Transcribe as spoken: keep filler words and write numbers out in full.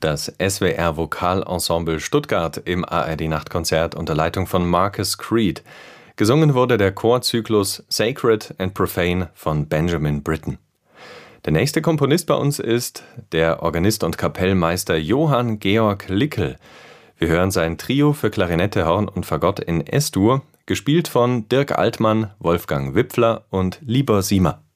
Das S W R Vokalensemble Stuttgart im A R D Nachtkonzert unter Leitung von Marcus Creed. Gesungen wurde der Chorzyklus Sacred and Profane von Benjamin Britten. Der nächste Komponist bei uns ist der Organist und Kapellmeister Johann Georg Lickel. Wir hören sein Trio für Klarinette, Horn und Fagott in Es-Dur, gespielt von Dirk Altmann, Wolfgang Wipfler und Libor Siemer.